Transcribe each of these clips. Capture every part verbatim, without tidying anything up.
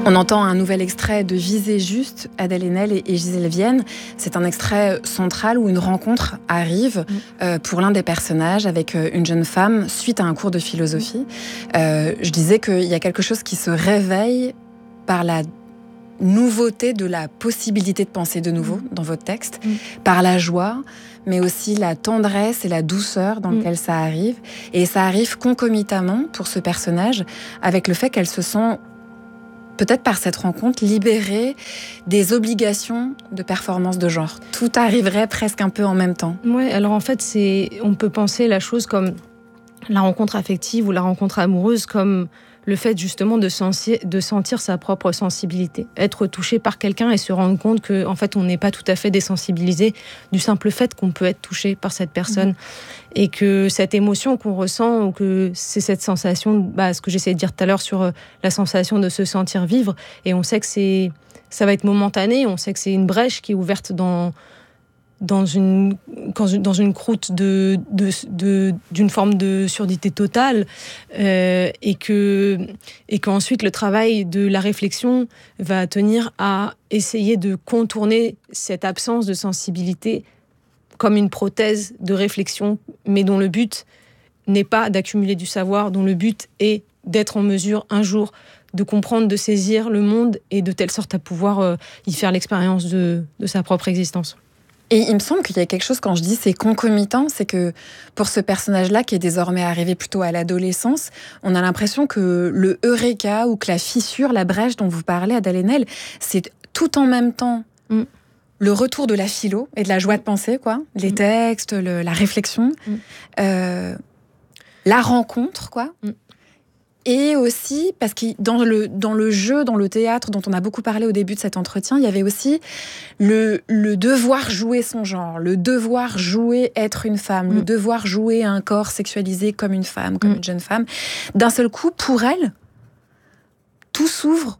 On entend un nouvel extrait de Viser juste, Adèle Haenel et, et Gisèle Vienne. C'est un extrait central où une rencontre arrive mmh. euh, pour l'un des personnages avec euh, une jeune femme suite à un cours de philosophie. Euh, je disais qu'il y a quelque chose qui se réveille par la nouveauté de la possibilité de penser de nouveau mmh. dans votre texte, mmh. par la joie, mais aussi la tendresse et la douceur dans mmh. laquelle ça arrive. Et ça arrive concomitamment pour ce personnage avec le fait qu'elle se sent, peut-être par cette rencontre, libérée des obligations de performance de genre. Tout arriverait presque un peu en même temps. Ouais, alors en fait, c'est, on peut penser la chose comme la rencontre affective ou la rencontre amoureuse comme le fait justement de, sensi- de sentir sa propre sensibilité, être touché par quelqu'un et se rendre compte que en fait on n'est pas tout à fait désensibilisé du simple fait qu'on peut être touché par cette personne mmh. et que cette émotion qu'on ressent ou que c'est cette sensation, bah, ce que j'essayais de dire tout à l'heure sur la sensation de se sentir vivre, et on sait que c'est, ça va être momentané, on sait que c'est une brèche qui est ouverte dans dans une, dans une croûte de, de, de, d'une forme de surdité totale euh, et, que, et qu'ensuite le travail de la réflexion va tenir à essayer de contourner cette absence de sensibilité comme une prothèse de réflexion, mais dont le but n'est pas d'accumuler du savoir, dont le but est d'être en mesure un jour de comprendre, de saisir le monde et de telle sorte à pouvoir euh, y faire l'expérience de, de sa propre existence. Et il me semble qu'il y a quelque chose, quand je dis c'est concomitant, c'est que pour ce personnage-là, qui est désormais arrivé plutôt à l'adolescence, on a l'impression que le eureka ou que la fissure, la brèche dont vous parlez, Adèle Haenel, c'est tout en même temps mm. le retour de la philo et de la joie de penser, quoi, les mm. textes, le, la réflexion, mm. euh, la rencontre, quoi. Mm. Et aussi, parce que dans le, dans le jeu, dans le théâtre dont on a beaucoup parlé au début de cet entretien, il y avait aussi le, le devoir jouer son genre, le devoir jouer être une femme, mmh. le devoir jouer un corps sexualisé comme une femme, comme mmh. une jeune femme. D'un seul coup, pour elle, tout s'ouvre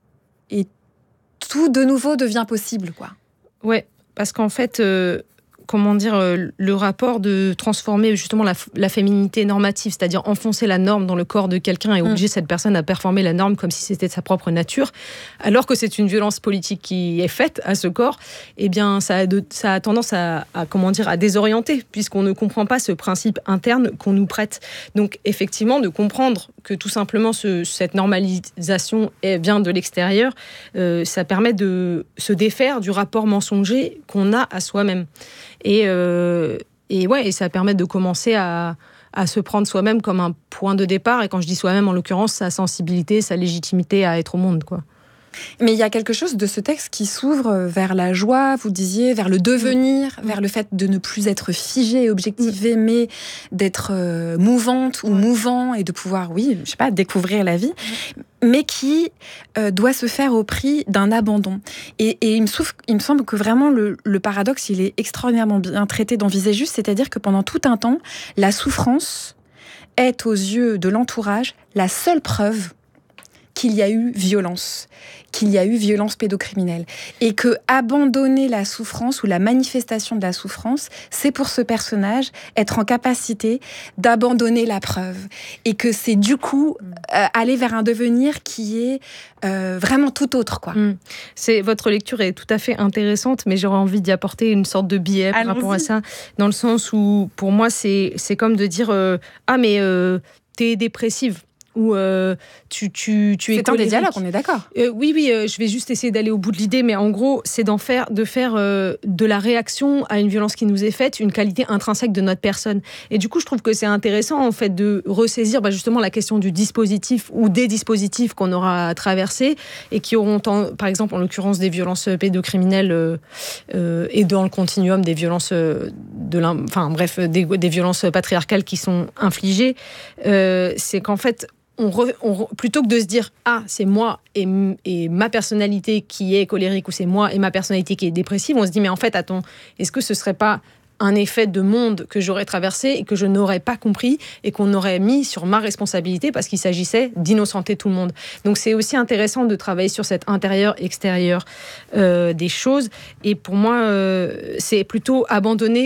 et tout de nouveau devient possible, quoi. Ouais, parce qu'en fait... Euh... comment dire, euh, le rapport de transformer justement la, la féminité normative, c'est-à-dire enfoncer la norme dans le corps de quelqu'un et obliger mmh. cette personne à performer la norme comme si c'était de sa propre nature, alors que c'est une violence politique qui est faite à ce corps, eh bien, ça a, de, ça a tendance à, à, comment dire, à désorienter, puisqu'on ne comprend pas ce principe interne qu'on nous prête. Donc, effectivement, de comprendre que tout simplement ce, cette normalisation vient de l'extérieur, euh, ça permet de se défaire du rapport mensonger qu'on a à soi-même. Et, euh, et, ouais, et ça permet de commencer à, à se prendre soi-même comme un point de départ. Et quand je dis soi-même, en l'occurrence, sa sensibilité, sa légitimité à être au monde, quoi. Mais il y a quelque chose de ce texte qui s'ouvre vers la joie, vous disiez, vers le devenir, mmh. vers le fait de ne plus être figé et objectivé, mmh. mais d'être euh, mouvante ou mouvant et de pouvoir, oui, je sais pas, découvrir la vie, mmh. mais qui euh, doit se faire au prix d'un abandon. Et, et il, me souffre, il me semble que vraiment le, le paradoxe, il est extraordinairement bien traité dans Viser juste, c'est-à-dire que pendant tout un temps, la souffrance est aux yeux de l'entourage la seule preuve qu'il y a eu violence, qu'il y a eu violence pédocriminelle. Et que abandonner la souffrance ou la manifestation de la souffrance, c'est pour ce personnage être en capacité d'abandonner la preuve. Et que c'est du coup euh, aller vers un devenir qui est euh, vraiment tout autre, quoi. Mmh. C'est, votre lecture est tout à fait intéressante, mais j'aurais envie d'y apporter une sorte de biais par Allons-y. rapport à ça, dans le sens où, pour moi, c'est, c'est comme de dire euh, « Ah, mais euh, t'es dépressive ». Où euh, tu, tu, tu es c'est un des dialogues, on est d'accord. Euh, oui, oui, euh, je vais juste essayer d'aller au bout de l'idée, mais en gros, c'est d'en faire, de faire euh, de la réaction à une violence qui nous est faite une qualité intrinsèque de notre personne. Et du coup, je trouve que c'est intéressant, en fait, de ressaisir bah, justement la question du dispositif ou des dispositifs qu'on aura traversés et qui auront, en, par exemple, en l'occurrence des violences pédocriminelles euh, euh, et dans le continuum des violences, euh, de enfin bref, des, des violences patriarcales qui sont infligées. Euh, c'est qu'en fait, On re, on, plutôt que de se dire « Ah, c'est moi et, et ma personnalité qui est colérique » ou « C'est moi et ma personnalité qui est dépressive », on se dit « Mais en fait, attends, est-ce que ce serait pas un effet de monde que j'aurais traversé et que je n'aurais pas compris et qu'on aurait mis sur ma responsabilité parce qu'il s'agissait d'innocenter tout le monde ?» Donc c'est aussi intéressant de travailler sur cet intérieur-extérieur euh, des choses. Et pour moi, euh, c'est plutôt abandonner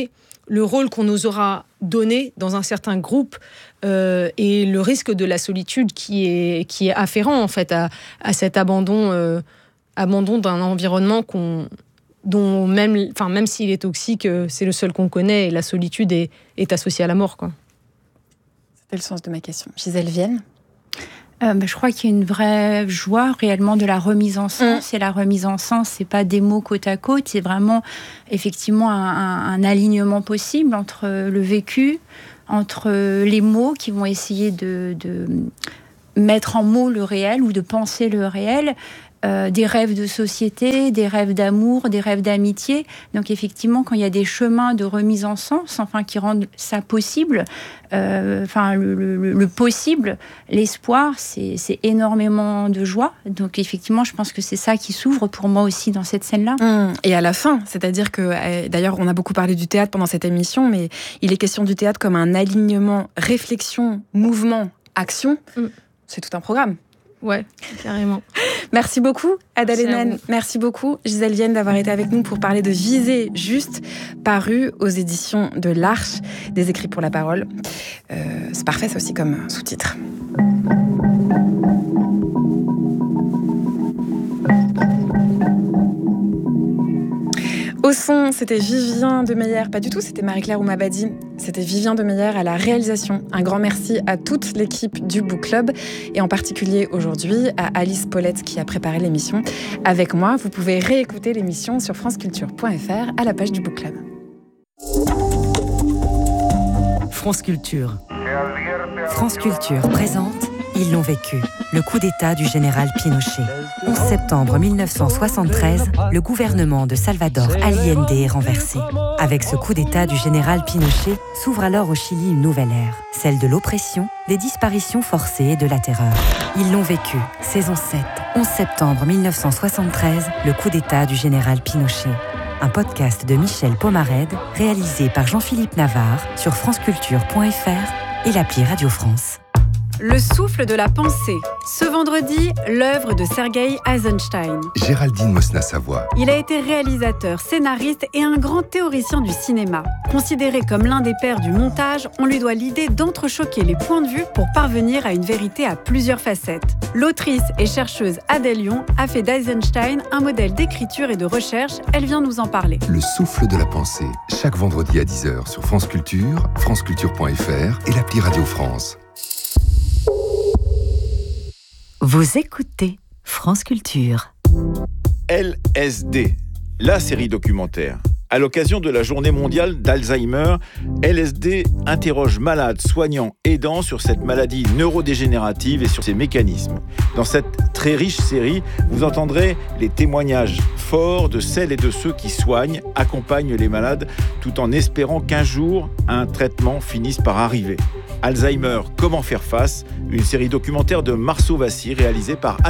le rôle qu'on nous aura donné dans un certain groupe euh, et le risque de la solitude qui est, qui est afférent en fait à, à cet abandon, euh, abandon d'un environnement qu'on, dont même, enfin, même s'il est toxique, c'est le seul qu'on connaît et la solitude est, est associée à la mort, quoi. C'était le sens de ma question. Gisèle Vienne. Euh, bah, je crois qu'il y a une vraie joie réellement de la remise en sens. Mmh. Et la remise en sens, c'est pas des mots côte à côte, c'est vraiment effectivement un, un, un alignement possible entre le vécu, entre les mots qui vont essayer de, de mettre en mots le réel ou de penser le réel. Euh, des rêves de société, des rêves d'amour, des rêves d'amitié. Donc effectivement, quand il y a des chemins de remise en sens, enfin qui rendent ça possible, euh, enfin le, le, le possible, l'espoir, c'est, c'est énormément de joie. Donc effectivement, je pense que c'est ça qui s'ouvre pour moi aussi dans cette scène-là. Mmh. Et à la fin, c'est-à-dire que, d'ailleurs, on a beaucoup parlé du théâtre pendant cette émission, mais il est question du théâtre comme un alignement, réflexion, mouvement, action. Mmh. C'est tout un programme. Ouais, carrément. Merci beaucoup, Ada Lenane. Merci beaucoup, Gisèle Vienne, d'avoir été avec nous pour parler de Viser juste, paru aux éditions de l'Arche, des écrits pour la parole. Euh, c'est parfait, ça aussi, comme sous-titre. Au son, c'était Vivien Demeyer, pas du tout, c'était Marie-Claire Oumabadi. C'était Vivien Demeyer à la réalisation. Un grand merci à toute l'équipe du Book Club et en particulier aujourd'hui à Alice Paulette qui a préparé l'émission avec moi. Vous pouvez réécouter l'émission sur franceculture point f r à la page du Book Club. France Culture. France Culture présente Ils l'ont vécu, le coup d'État du général Pinochet. onze septembre mille neuf cent soixante-treize, le gouvernement de Salvador Allende est renversé. Avec ce coup d'État du général Pinochet, s'ouvre alors au Chili une nouvelle ère, celle de l'oppression, des disparitions forcées et de la terreur. Ils l'ont vécu, saison sept, onze septembre mille neuf cent soixante-treize, le coup d'État du général Pinochet. Un podcast de Michel Pomarède, réalisé par Jean-Philippe Navarre sur franceculture point f r et l'appli Radio France. Le souffle de la pensée. Ce vendredi, l'œuvre de Sergueï Eisenstein. Géraldine Mosna-Savoie. Il a été réalisateur, scénariste et un grand théoricien du cinéma. Considéré comme l'un des pères du montage, on lui doit l'idée d'entrechoquer les points de vue pour parvenir à une vérité à plusieurs facettes. L'autrice et chercheuse Adèle Lyon a fait d'Eisenstein un modèle d'écriture et de recherche. Elle vient nous en parler. Le souffle de la pensée. Chaque vendredi à dix heures sur France Culture, franceculture point f r et l'appli Radio France. Vous écoutez France Culture. L S D, la série documentaire. À l'occasion de la journée mondiale d'Alzheimer, L S D interroge malades, soignants, aidants sur cette maladie neurodégénérative et sur ses mécanismes. Dans cette très riche série, vous entendrez les témoignages forts de celles et de ceux qui soignent, accompagnent les malades, tout en espérant qu'un jour, un traitement finisse par arriver. Alzheimer, comment faire face ? Une série documentaire de Marceau Vassy réalisée par Anne